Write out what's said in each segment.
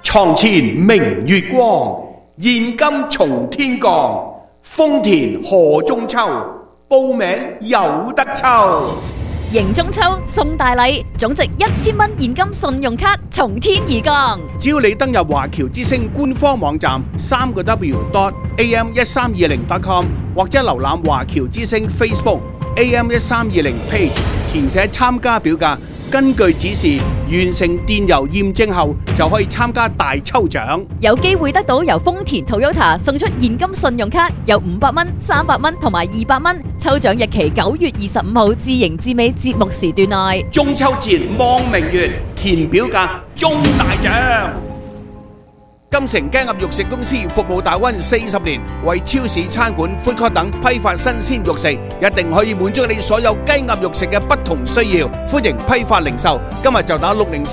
床前明月光，現金從天降。豐田賀中秋，報名有得抽。 迎中秋送大禮，總值1000蚊現金信用卡從天而降。 只要你登入華僑之星官方網站3w.am1320.com 或者瀏覽華僑之星 Facebook AM1320 page， 填寫參加表格，根據指示完成電郵驗證後，就可以參加大抽獎， 有機會得到由豐田 Toyota 送出現金信用卡，有500蚊、300蚊同埋200蚊。抽獎日期9月25號至迎至尾節目時段內。 中秋節望明月，填表格中大獎。金城雞鴨肉食公司服務大灣40年，為超市、餐館、food court 等批發新鮮肉食，一定可以滿足你所有雞鴨肉食嘅不同需要。歡迎批發零售，今日就打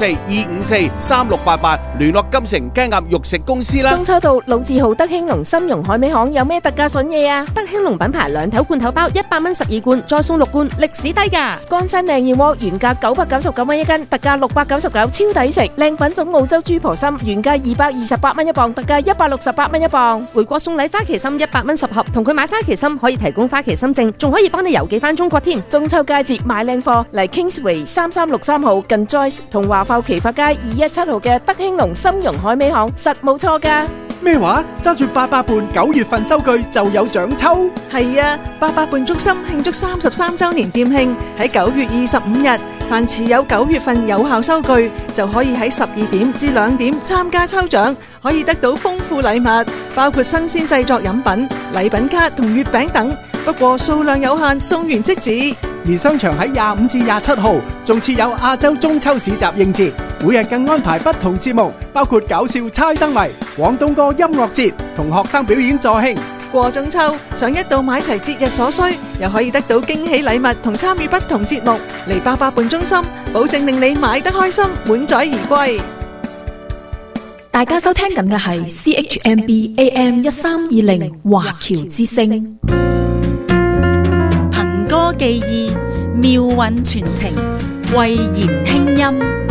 604-254-3688聯絡金城雞鴨肉食公司啦。 中秋到，老字號德興隆參茸海味行有咩特價筍嘢啊？ 德興隆品牌兩頭罐頭包100蚊12罐，再送6罐，歷史低價。 乾身靚燕窩原價999蚊一斤，特價699，超抵食。靚品種澳洲豬婆參原價228蚊一磅，特價168蚊一磅。 回國送禮花旗參100蚊10盒，同佢買花旗參可以提供花旗參證，仲可以幫你郵寄翻中國添。 中秋佳節買靚貨嚟 Kingsway 3363號近 Joyce 同華埠岐發街217號嘅德興隆參茸海味行，實冇錯㗎。 咩話？揸住88伴9月份收據就有獎抽？ 係啊，88伴中心慶祝33週年店慶，喺9月25日，凡持有9月份有效收據，就可以喺12點至2點參加抽獎，可以得到豐富禮物，包括新鮮製作飲品、禮品卡同月餅等。不過數量有限，送完即止。 而商場喺25至27號仲設有亞洲中秋市集應節，每日更安排不同節目，包括搞笑猜燈謎、廣東歌音樂節同學生表演助興。 過中秋，想一度買齊節日所需，又可以得到驚喜禮物同參與不同節目，嚟88伴中心，保證令你買得開心，滿載而歸。 大家收聽緊嘅係 CHMB AM1320 華僑之聲。 憑歌寄意，妙韻傳情，慧言輕音。